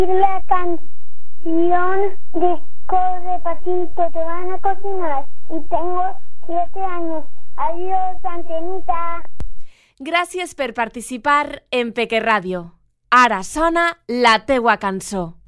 La canción de Corre Pasito, te van a cocinar y tengo 7 años. Adiós, Antenita. Gràcies per participar en Peque Ràdio. Ara sona la teua cançó.